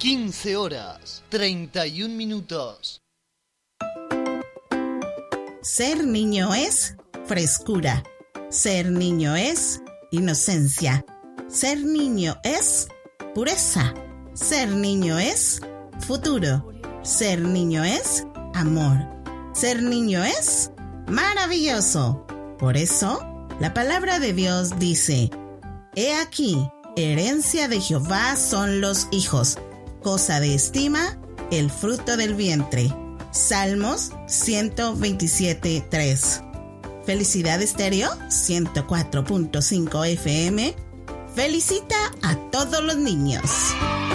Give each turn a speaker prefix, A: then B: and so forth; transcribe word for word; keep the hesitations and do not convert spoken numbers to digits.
A: quince horas, treinta y un minutos.
B: Ser niño es frescura. Ser niño es inocencia. Ser niño es pureza. Ser niño es futuro. Ser niño es amor. Ser niño es maravilloso. Por eso, la palabra de Dios dice: He aquí, herencia de Jehová son los hijos, cosa de estima el fruto del vientre. Salmos ciento veintisiete, tres. Felicidad Estéreo ciento cuatro punto cinco F M felicita a todos los niños.